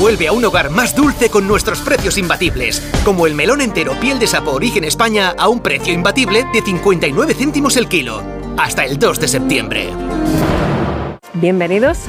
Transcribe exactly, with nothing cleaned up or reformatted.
Vuelve a un hogar más dulce con nuestros precios imbatibles, como el melón entero piel de sapo origen España a un precio imbatible de cincuenta y nueve céntimos el kilo. Hasta el dos de septiembre. Bienvenidos